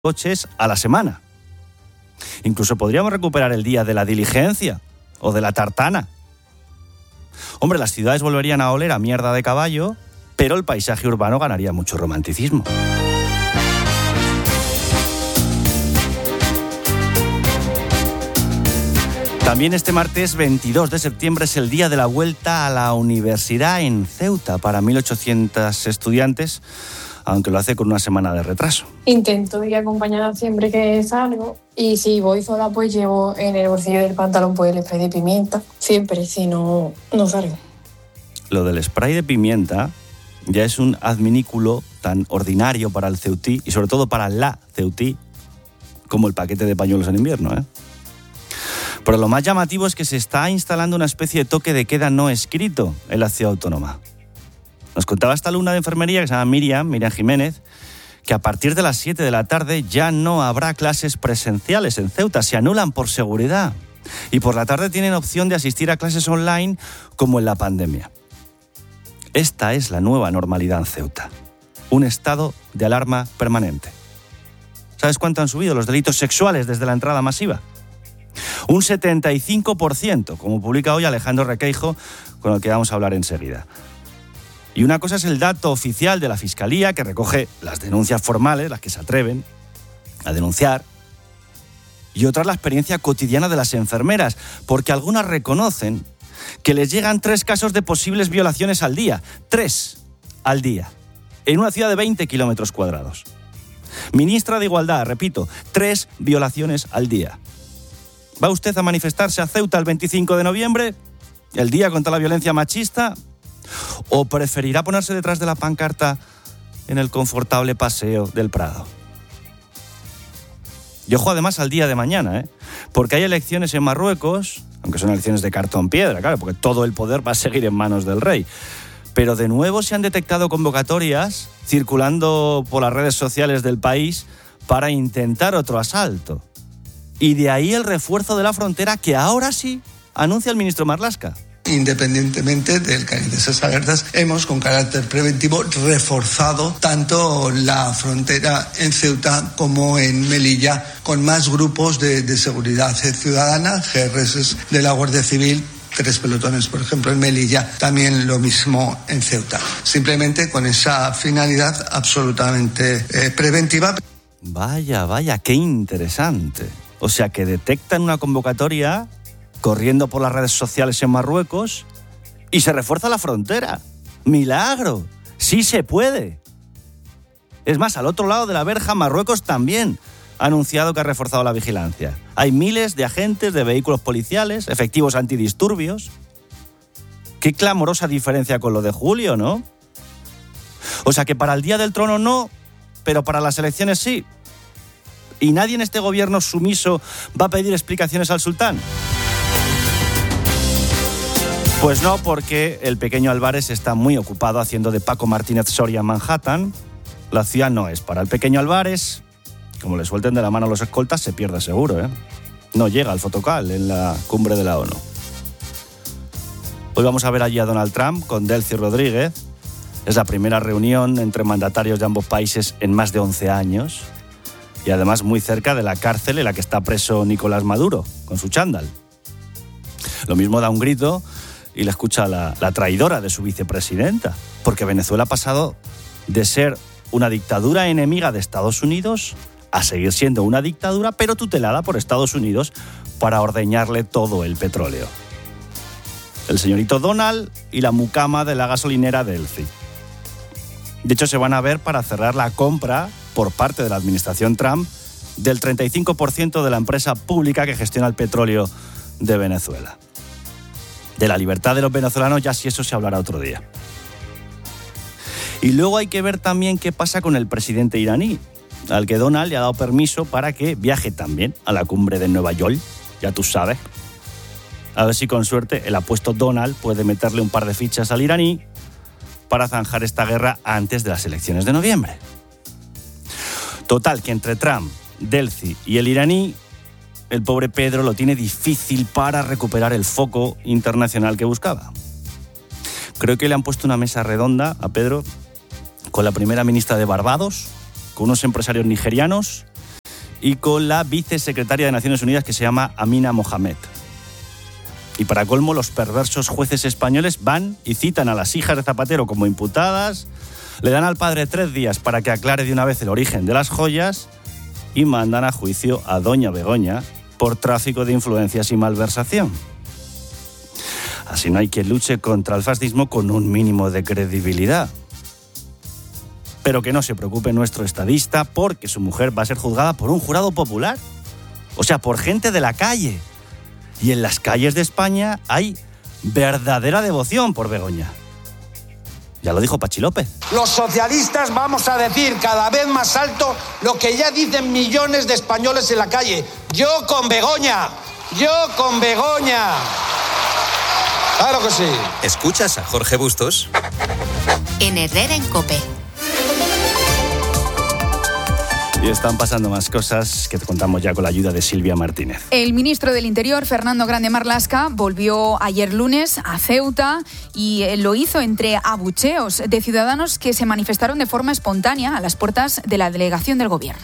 coches a la semana. Incluso podríamos recuperar el día de la diligencia o de la tartana. Hombre, las ciudades volverían a oler a mierda de caballo, pero el paisaje urbano ganaría mucho romanticismo. También este martes 22 de septiembre es el día de la vuelta a la universidad en Ceuta para 1.800 estudiantes, aunque lo hace con una semana de retraso. Intento ir acompañada siempre que salgo, y si voy sola pues llevo en el bolsillo del pantalón pues el spray de pimienta, siempre, si no, no salgo. Lo del spray de pimienta ya es un adminículo tan ordinario para el ceutí, y sobre todo para la ceutí, como el paquete de pañuelos en invierno, ¿eh? Pero lo más llamativo es que se está instalando una especie de toque de queda no escrito en la ciudad autónoma. Nos contaba esta alumna de enfermería, que se llama Miriam Jiménez, que a partir de las 7 de la tarde ya no habrá clases presenciales en Ceuta, se anulan por seguridad. Y por la tarde tienen opción de asistir a clases online como en la pandemia. Esta es la nueva normalidad en Ceuta. Un estado de alarma permanente. ¿Sabes cuánto han subido los delitos sexuales desde la entrada masiva? Un 75%, como publica hoy Alejandro Requeijo, con el que vamos a hablar enseguida. Y una cosa es el dato oficial de la Fiscalía, que recoge las denuncias formales, las que se atreven a denunciar, y otra es la experiencia cotidiana de las enfermeras, porque algunas reconocen que les llegan 3 casos de posibles violaciones al día. 3 al día, en una ciudad de 20 kilómetros cuadrados. Ministra de Igualdad, repito, 3 violaciones al día. ¿Va usted a manifestarse a Ceuta el 25 de noviembre, el día contra la violencia machista? ¿O preferirá ponerse detrás de la pancarta en el confortable paseo del Prado? Y ojo además al día de mañana, porque hay elecciones en Marruecos, aunque son elecciones de cartón piedra, claro, porque todo el poder va a seguir en manos del rey. Pero de nuevo se han detectado convocatorias circulando por las redes sociales del país para intentar otro asalto. Y de ahí el refuerzo de la frontera que ahora sí anuncia el ministro Marlaska. Independientemente del cariz de esas alertas, hemos con carácter preventivo reforzado tanto la frontera en Ceuta como en Melilla con más grupos de seguridad ciudadana, GRS de la Guardia Civil, 3 pelotones, por ejemplo, en Melilla, también lo mismo en Ceuta. Simplemente con esa finalidad absolutamente preventiva. Vaya, qué interesante. O sea, que detectan una convocatoria corriendo por las redes sociales en Marruecos y se refuerza la frontera. ¡Milagro! ¡Sí se puede! Es más, al otro lado de la verja, Marruecos también ha anunciado que ha reforzado la vigilancia. Hay miles de agentes de vehículos policiales, efectivos antidisturbios. Qué clamorosa diferencia con lo de julio, ¿no? O sea, que para el Día del Trono no, pero para las elecciones sí. ¿Y nadie en este gobierno sumiso va a pedir explicaciones al sultán? Pues no, porque el pequeño Álvarez está muy ocupado haciendo de Paco Martínez Soria en Manhattan. La ciudad no es para el pequeño Álvarez. Como le suelten de la mano a los escoltas, se pierde seguro, ¿eh? No llega al fotocal en la cumbre de la ONU. Hoy vamos a ver allí a Donald Trump con Delcy Rodríguez. Es la primera reunión entre mandatarios de ambos países en más de 11 años. Y además muy cerca de la cárcel en la que está preso Nicolás Maduro, con su chándal. Lo mismo da un grito y le escucha la traidora de su vicepresidenta, porque Venezuela ha pasado de ser una dictadura enemiga de Estados Unidos a seguir siendo una dictadura, pero tutelada por Estados Unidos para ordeñarle todo el petróleo. El señorito Donald y la mucama de la gasolinera Delcy. De hecho, se van a ver para cerrar la compra por parte de la administración Trump del 35% de la empresa pública que gestiona el petróleo de Venezuela. De la libertad de los venezolanos, ya si eso se hablará otro día. Y luego hay que ver también qué pasa con el presidente iraní, al que Donald le ha dado permiso para que viaje también a la cumbre de Nueva York, ya tú sabes. A ver si con suerte el apuesto Donald puede meterle un par de fichas al iraní para zanjar esta guerra antes de las elecciones de noviembre. Total, que entre Trump, Delcy y el iraní, el pobre Pedro lo tiene difícil para recuperar el foco internacional que buscaba. Creo que le han puesto una mesa redonda a Pedro con la primera ministra de Barbados, con unos empresarios nigerianos y con la vicesecretaria de Naciones Unidas que se llama Amina Mohamed. Y para colmo, los perversos jueces españoles van y citan a las hijas de Zapatero como imputadas, le dan al padre 3 días para que aclare de una vez el origen de las joyas y mandan a juicio a doña Begoña por tráfico de influencias y malversación. Así no hay quien luche contra el fascismo con un mínimo de credibilidad. Pero que no se preocupe nuestro estadista porque su mujer va a ser juzgada por un jurado popular. O sea, por gente de la calle. Y en las calles de España hay verdadera devoción por Begoña. Ya lo dijo Pachi López. Los socialistas vamos a decir cada vez más alto lo que ya dicen millones de españoles en la calle. Yo con Begoña. Yo con Begoña. Claro que sí. ¿Escuchas a Jorge Bustos? En Herrera en COPE. Y están pasando más cosas que te contamos ya con la ayuda de Silvia Martínez. El ministro del Interior, Fernando Grande Marlaska, volvió ayer lunes a Ceuta y lo hizo entre abucheos de ciudadanos que se manifestaron de forma espontánea a las puertas de la delegación del Gobierno.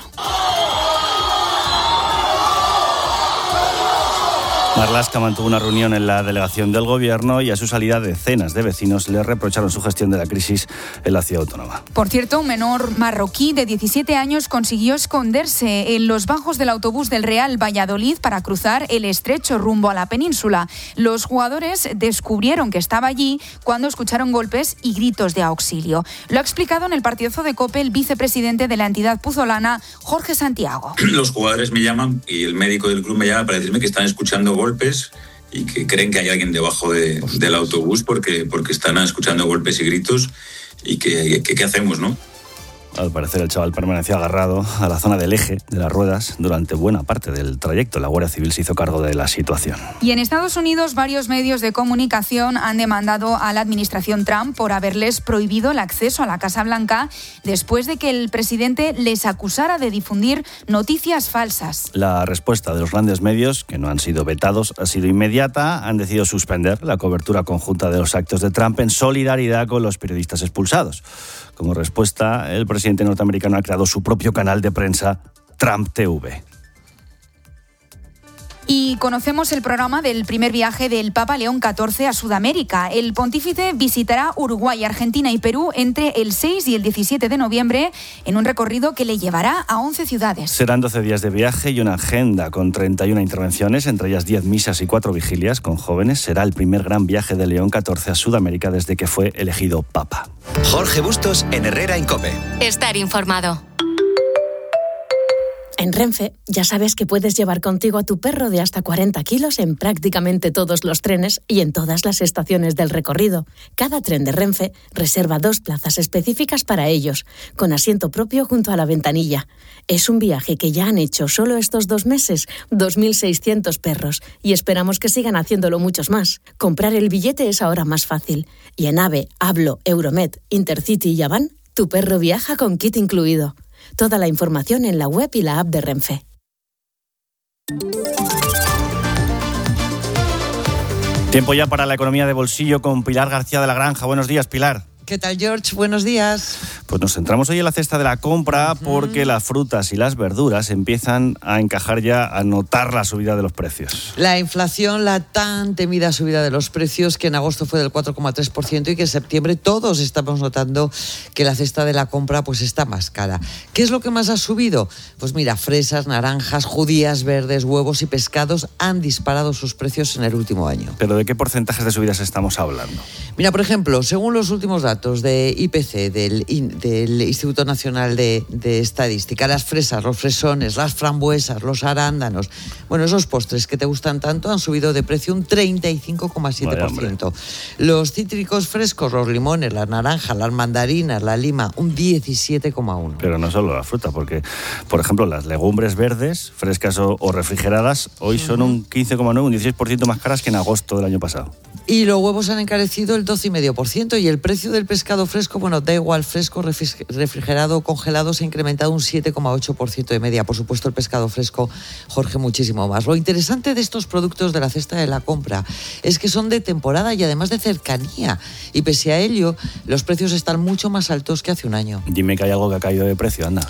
Marlaska mantuvo una reunión en la delegación del Gobierno y a su salida decenas de vecinos le reprocharon su gestión de la crisis en la ciudad autónoma. Por cierto, un menor marroquí de 17 años consiguió esconderse en los bajos del autobús del Real Valladolid para cruzar el estrecho rumbo a la península. Los jugadores descubrieron que estaba allí cuando escucharon golpes y gritos de auxilio. Lo ha explicado en el partidazo de COPE el vicepresidente de la entidad puzolana, Jorge Santiago. Los jugadores me llaman y el médico del club me llama para decirme que están escuchando golpes y que creen que hay alguien debajo del autobús porque están escuchando golpes y gritos y que ¿qué hacemos, no? Al parecer el chaval permaneció agarrado a la zona del eje de las ruedas durante buena parte del trayecto. La Guardia Civil se hizo cargo de la situación. Y en Estados Unidos, varios medios de comunicación han demandado a la administración Trump por haberles prohibido el acceso a la Casa Blanca después de que el presidente les acusara de difundir noticias falsas. La respuesta de los grandes medios, que no han sido vetados, ha sido inmediata. Han decidido suspender la cobertura conjunta de los actos de Trump en solidaridad con los periodistas expulsados. Como respuesta, el presidente norteamericano ha creado su propio canal de prensa, Trump TV. Y conocemos el programa del primer viaje del Papa León XIV a Sudamérica. El pontífice visitará Uruguay, Argentina y Perú entre el 6 y el 17 de noviembre en un recorrido que le llevará a 11 ciudades. Serán 12 días de viaje y una agenda con 31 intervenciones, entre ellas 10 misas y 4 vigilias con jóvenes. Será el primer gran viaje de León XIV a Sudamérica desde que fue elegido Papa. Jorge Bustos en Herrera en COPE. Estar informado. En Renfe ya sabes que puedes llevar contigo a tu perro de hasta 40 kilos en prácticamente todos los trenes y en todas las estaciones del recorrido. Cada tren de Renfe reserva 2 plazas específicas para ellos, con asiento propio junto a la ventanilla. Es un viaje que ya han hecho solo estos 2 meses 2.600 perros y esperamos que sigan haciéndolo muchos más. Comprar el billete es ahora más fácil. Y en AVE, Hablo, Euromed, Intercity y Avan, tu perro viaja con kit incluido. Toda la información en la web y la app de Renfe. Tiempo ya para la economía de bolsillo con Pilar García de la Granja. Buenos días, Pilar. ¿Qué tal, George? Buenos días. Pues nos centramos hoy en la cesta de la compra porque las frutas y las verduras empiezan a encajar ya, a notar la subida de los precios. La inflación, la tan temida subida de los precios que en agosto fue del 4,3% y que en septiembre todos estamos notando que la cesta de la compra pues está más cara. ¿Qué es lo que más ha subido? Pues mira, fresas, naranjas, judías verdes, huevos y pescados han disparado sus precios en el último año. ¿Pero de qué porcentajes de subidas estamos hablando? Mira, por ejemplo, según los últimos datos de IPC, del Instituto Nacional de Estadística, las fresas, los fresones, las frambuesas, los arándanos, bueno, esos postres que te gustan tanto han subido de precio un 35,7%. Los cítricos frescos, los limones, las naranjas, las mandarinas, la lima, un 17,1%. Pero no solo la fruta, porque, por ejemplo, las legumbres verdes, frescas o refrigeradas, hoy son un 15,9%, un 16% más caras que en agosto del año pasado. Y los huevos han encarecido el 12,5% y el precio del pescado fresco, bueno, da igual, fresco, refrigerado o congelado, se ha incrementado un 7,8% de media. Por supuesto, el pescado fresco, Jorge, muchísimo más. Lo interesante de estos productos de la cesta de la compra es que son de temporada y además de cercanía. Y pese a ello, los precios están mucho más altos que hace un año. Dime que hay algo que ha caído de precio, anda.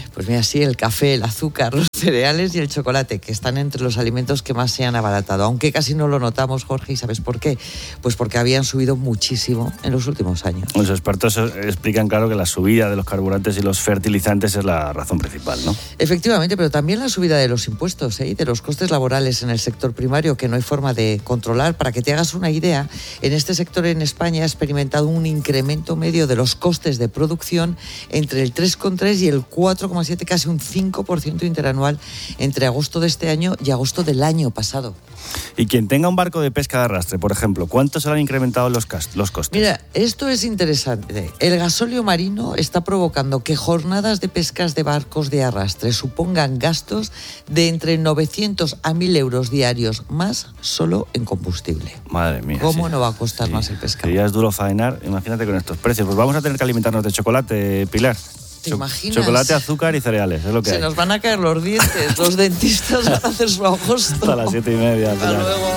Pues mira, sí, el café, el azúcar, los cereales y el chocolate, que están entre los alimentos que más se han abaratado. Aunque casi no lo notamos, Jorge, ¿y sabes por qué? Pues porque habían subido muchísimo en los últimos años. Los expertos explican, claro, que la subida de los carburantes y los fertilizantes es la razón principal, ¿no? Efectivamente, pero también la subida de los impuestos y de los costes laborales en el sector primario, que no hay forma de controlar. Para que te hagas una idea, en este sector en España ha experimentado un incremento medio de los costes de producción entre el 3,3 y el 4,7, casi un 5% interanual entre agosto de este año y agosto del año pasado. Y quien tenga un barco de pesca de arrastre, por ejemplo, ¿cuánto se le han incrementado los costes? Mira, esto es interesante. El gasóleo marino está provocando que jornadas de pescas de barcos de arrastre supongan gastos de entre 900 a 1.000 euros diarios más solo en combustible. Madre mía. ¿Cómo no va a costar más el pescado? Que ya es duro faenar, imagínate con estos precios. Pues vamos a tener que alimentarnos de chocolate, Pilar. ¿Te imaginas? Chocolate, azúcar y cereales, es lo que hay. Se nos van a caer los dientes, los dentistas van a hacer su agosto. Hasta las 7:30. Hasta luego.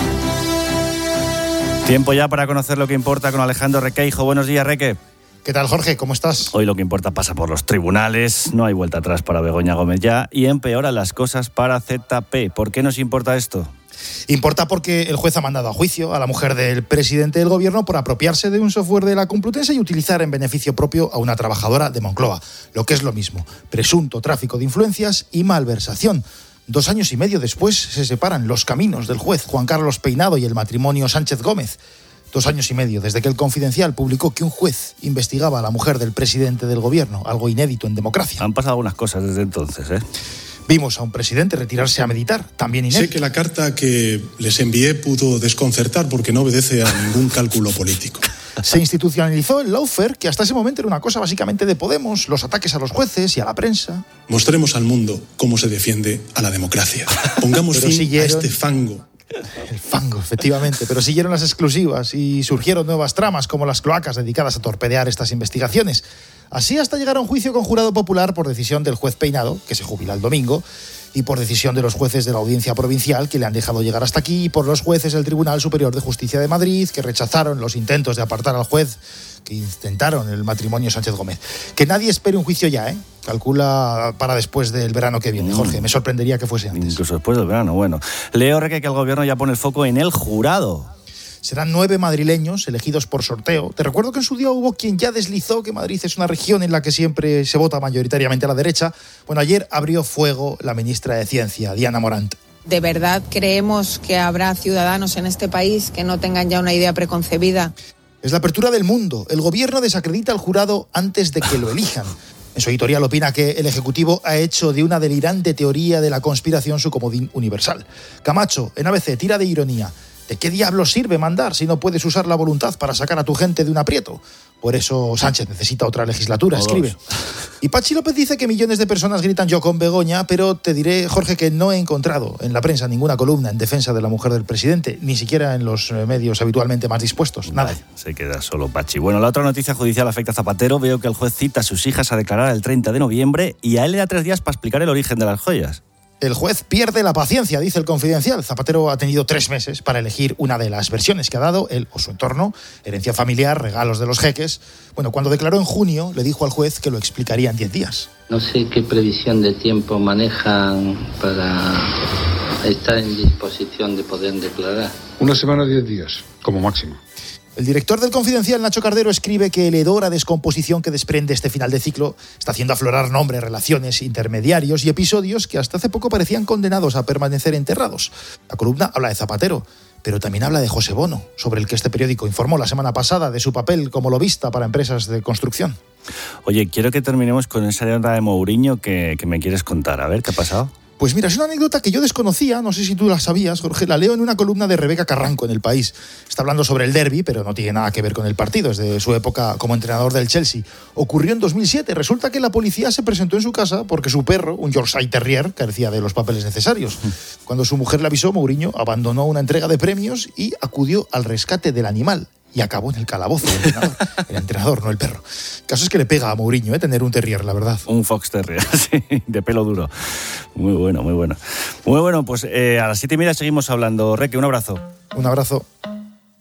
Tiempo ya para conocer lo que importa con Alejandro Requeijo. Buenos días, Reque. ¿Qué tal, Jorge? ¿Cómo estás? Hoy lo que importa pasa por los tribunales, no hay vuelta atrás para Begoña Gómez ya, y empeoran las cosas para ZP. ¿Por qué nos importa esto? Importa porque el juez ha mandado a juicio a la mujer del presidente del gobierno por apropiarse de un software de la Complutense y utilizar en beneficio propio a una trabajadora de Moncloa. Lo que es lo mismo, presunto tráfico de influencias y malversación. 2 años y medio después se separan los caminos del juez Juan Carlos Peinado y el matrimonio Sánchez Gómez. 2 años y medio desde que el Confidencial publicó que un juez investigaba a la mujer del presidente del gobierno, algo inédito en democracia. Han pasado algunas cosas desde entonces, ¿eh? Vimos a un presidente retirarse a meditar, también inédito. Sé que la carta que les envié pudo desconcertar porque no obedece a ningún cálculo político. Se institucionalizó el lawfare, que hasta ese momento era una cosa básicamente de Podemos, los ataques a los jueces y a la prensa. Mostremos al mundo cómo se defiende a la democracia. Pongamos fin a este fango. El fango, efectivamente, pero siguieron las exclusivas y surgieron nuevas tramas como las cloacas dedicadas a torpedear estas investigaciones. Así hasta llegar a un juicio con jurado popular por decisión del juez Peinado, que se jubila el domingo, y por decisión de los jueces de la Audiencia Provincial, que le han dejado llegar hasta aquí, y por los jueces del Tribunal Superior de Justicia de Madrid, que rechazaron los intentos de apartar al juez que intentaron el matrimonio Sánchez Gómez. Que nadie espere un juicio ya, ¿eh? Calcula para después del verano que viene, Jorge. Me sorprendería que fuese antes. Incluso después del verano, bueno. Leo, Reque, que el gobierno ya pone el foco en el jurado. Serán 9 madrileños elegidos por sorteo. Te recuerdo que en su día hubo quien ya deslizó que Madrid es una región en la que siempre se vota mayoritariamente a la derecha. Bueno, ayer abrió fuego la ministra de Ciencia, Diana Morant. ¿De verdad creemos que habrá ciudadanos en este país que no tengan ya una idea preconcebida? Es la apertura del mundo. El gobierno desacredita al jurado antes de que lo elijan. En su editorial opina que el Ejecutivo ha hecho de una delirante teoría de la conspiración su comodín universal. Camacho, en ABC, tira de ironía. ¿De qué diablos sirve mandar si no puedes usar la voluntad para sacar a tu gente de un aprieto? Por eso Sánchez necesita otra legislatura, escribe. Y Pachi López dice que millones de personas gritan yo con Begoña, pero te diré, Jorge, que no he encontrado en la prensa ninguna columna en defensa de la mujer del presidente, ni siquiera en los medios habitualmente más dispuestos. Nada. Se queda solo Pachi. Bueno, la otra noticia judicial afecta a Zapatero. Veo que el juez cita a sus hijas a declarar el 30 de noviembre y a él le da 3 días para explicar el origen de las joyas. El juez pierde la paciencia, dice el Confidencial. Zapatero ha tenido 3 meses para elegir una de las versiones que ha dado él o su entorno, herencia familiar, regalos de los jeques. Bueno, cuando declaró en junio, le dijo al juez que lo explicaría en 10 días. No sé qué previsión de tiempo manejan para estar en disposición de poder declarar. 1 semana, 10 días, como máximo. El director del Confidencial, Nacho Cardero, escribe que el hedor a descomposición que desprende este final de ciclo está haciendo aflorar nombres, relaciones, intermediarios y episodios que hasta hace poco parecían condenados a permanecer enterrados. La columna habla de Zapatero, pero también habla de José Bono, sobre el que este periódico informó la semana pasada de su papel como lobista para empresas de construcción. Oye, quiero que terminemos con esa anécdota de Mourinho que me quieres contar. A ver, ¿qué ha pasado? Pues mira, es una anécdota que yo desconocía, no sé si tú la sabías, Jorge, la leo en una columna de Rebeca Carranco en El País. Está hablando sobre el derbi, pero no tiene nada que ver con el partido, es de su época como entrenador del Chelsea. Ocurrió en 2007, resulta que la policía se presentó en su casa porque su perro, un Yorkshire Terrier, carecía de los papeles necesarios. Cuando su mujer le avisó, Mourinho abandonó una entrega de premios y acudió al rescate del animal. Y acabó en el calabozo el entrenador, no el perro. El caso es que le pega a Mourinho tener un terrier, la verdad. Un fox terrier, sí, de pelo duro. Muy bueno, muy bueno. Muy bueno, pues a las 7:30 seguimos hablando. Reque, un abrazo. Un abrazo.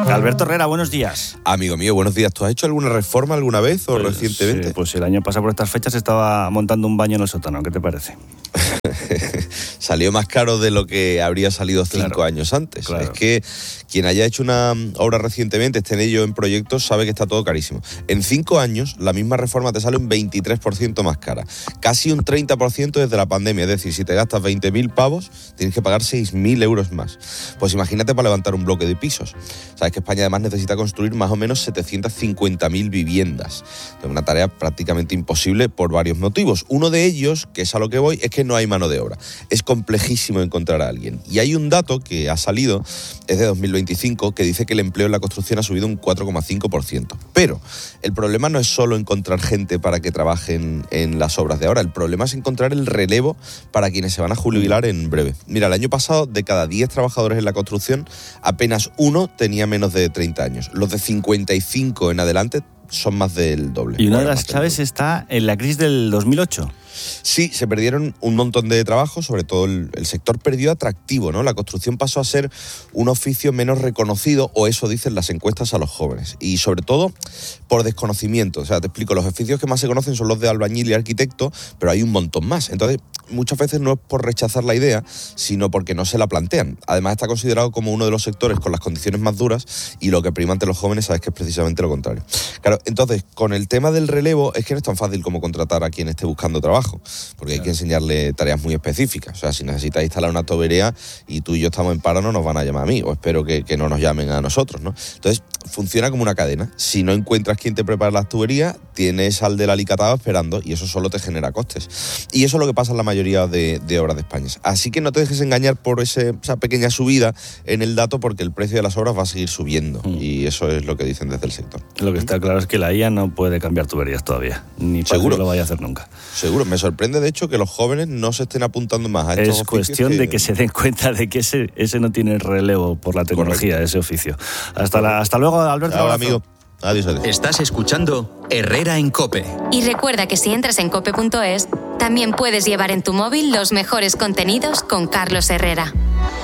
Alberto Herrera, buenos días. Amigo mío, buenos días. ¿Tú has hecho alguna reforma alguna vez o recientemente? Pues el año pasado por estas fechas estaba montando un baño en el sótano. ¿Qué te parece? Salió más caro de lo que habría salido 5 años antes. Claro. Es que quien haya hecho una obra recientemente, esté en ello en proyectos, sabe que está todo carísimo. En 5 años, la misma reforma te sale un 23% más cara. Casi un 30% desde la pandemia. Es decir, si te gastas 20.000 pavos, tienes que pagar 6.000 euros más. Pues imagínate para levantar un bloque de pisos. Sabes que España además necesita construir más o menos 750.000 viviendas. Es una tarea prácticamente imposible por varios motivos. Uno de ellos, que es a lo que voy, es que no hay mano de obra. Es complejísimo encontrar a alguien. Y hay un dato que ha salido, es de 2025, que dice que el empleo en la construcción ha subido un 4,5%. Pero el problema no es solo encontrar gente para que trabajen en las obras de ahora. El problema es encontrar el relevo para quienes se van a jubilar en breve. Mira, el año pasado, de cada 10 trabajadores en la construcción, apenas uno tenía menos de 30 años. Los de 55 en adelante son más del doble. Y una de las claves está en la crisis del 2008. Sí, se perdieron un montón de trabajos, sobre todo el sector perdió atractivo, ¿no? La construcción pasó a ser un oficio menos reconocido, o eso dicen las encuestas a los jóvenes, y sobre todo por desconocimiento. O sea, te explico, los oficios que más se conocen son los de albañil y arquitecto, pero hay un montón más. Entonces, muchas veces no es por rechazar la idea, sino porque no se la plantean. Además, está considerado como uno de los sectores con las condiciones más duras, y lo que prima ante los jóvenes, sabes que es precisamente lo contrario. Claro, entonces, con el tema del relevo, es que no es tan fácil como contratar a quien esté buscando trabajo, porque hay que enseñarle tareas muy específicas. O sea, si necesitas instalar una tubería y tú y yo estamos en paro, no nos van a llamar a mí, o espero que no nos llamen a nosotros, ¿no? Entonces, funciona como una cadena. Si no encuentras quien te prepare las tuberías, tienes al del alicatado esperando, y eso solo te genera costes. Y eso es lo que pasa en la mayoría de obras de España. Así que no te dejes engañar por esa pequeña subida en el dato, porque el precio de las obras va a seguir subiendo, y eso es lo que dicen desde el sector. Lo que está claro es que la IA no puede cambiar tuberías todavía, ni seguro lo vaya a hacer nunca. Seguro, me sorprende de hecho que los jóvenes no se estén apuntando más a estos oficios. Es cuestión de que se den cuenta de que ese no tiene relevo por la tecnología. Correcto. Ese oficio. Hasta luego, Alberto. Hola, amigo. Adiós. Estás escuchando Herrera en COPE. Y recuerda que si entras en cope.es, también puedes llevar en tu móvil los mejores contenidos con Carlos Herrera.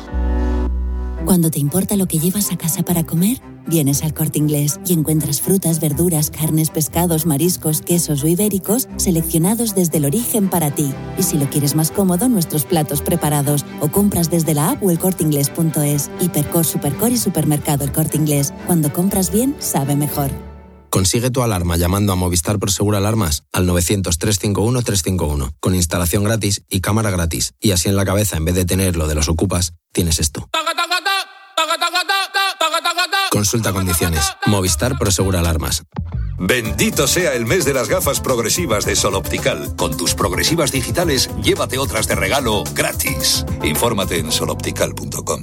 Cuando te importa lo que llevas a casa para comer, vienes al Corte Inglés y encuentras frutas, verduras, carnes, pescados, mariscos, quesos o ibéricos seleccionados desde el origen para ti. Y si lo quieres más cómodo, nuestros platos preparados, o compras desde la app o el corteinglés.es. Hipercor, Supercor y Supermercado El Corte Inglés. Cuando compras bien, sabe mejor. Consigue tu alarma llamando a Movistar Prosegur Alarmas al 900-351-351, con instalación gratis y cámara gratis. Y así en la cabeza, en vez de tener lo de los ocupas, tienes esto. Consulta condiciones. Movistar Prosegur Alarmas. Bendito sea el mes de las gafas progresivas de Sol Optical. Con tus progresivas digitales, llévate otras de regalo gratis. Infórmate en soloptical.com.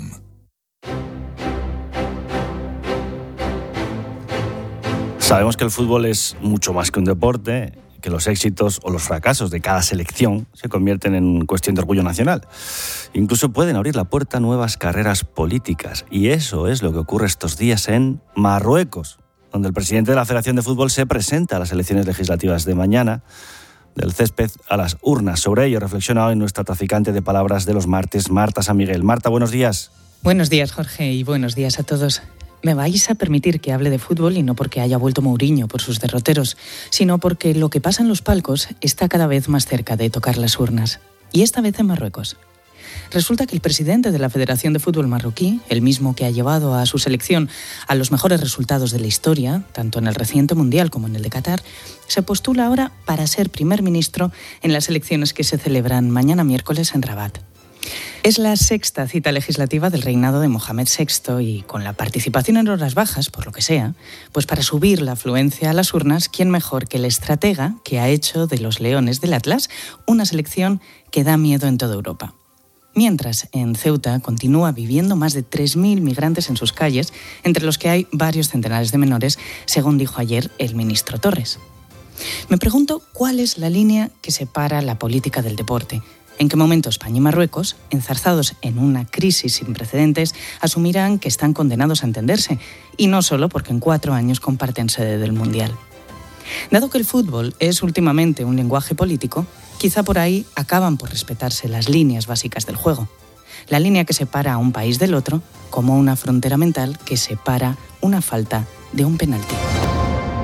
Sabemos que el fútbol es mucho más que un deporte, que los éxitos o los fracasos de cada selección se convierten en cuestión de orgullo nacional. Incluso pueden abrir la puerta a nuevas carreras políticas. Y eso es lo que ocurre estos días en Marruecos, donde el presidente de la Federación de Fútbol se presenta a las elecciones legislativas de mañana, del césped a las urnas. Sobre ello reflexiona hoy nuestra traficante de palabras de los martes, Marta San Miguel. Marta, buenos días. Buenos días, Jorge, y buenos días a todos. Me vais a permitir que hable de fútbol, y no porque haya vuelto Mourinho por sus derroteros, sino porque lo que pasa en los palcos está cada vez más cerca de tocar las urnas. Y esta vez en Marruecos. Resulta que el presidente de la Federación de Fútbol marroquí, el mismo que ha llevado a su selección a los mejores resultados de la historia, tanto en el reciente Mundial como en el de Qatar, se postula ahora para ser primer ministro en las elecciones que se celebran mañana miércoles en Rabat. Es la sexta cita legislativa del reinado de Mohamed VI y con la participación en horas bajas, por lo que sea, pues para subir la afluencia a las urnas, ¿quién mejor que el estratega que ha hecho de los Leones del Atlas una selección que da miedo en toda Europa? Mientras, en Ceuta continúa viviendo más de 3.000 migrantes en sus calles, entre los que hay varios centenares de menores, según dijo ayer el ministro Torres. Me pregunto cuál es la línea que separa la política del deporte. ¿En qué momento España y Marruecos, enzarzados en una crisis sin precedentes, asumirán que están condenados a entenderse? Y no solo porque en 4 años comparten sede del Mundial. Dado que el fútbol es últimamente un lenguaje político, quizá por ahí acaban por respetarse las líneas básicas del juego. La línea que separa a un país del otro, como una frontera mental que separa una falta de un penalti.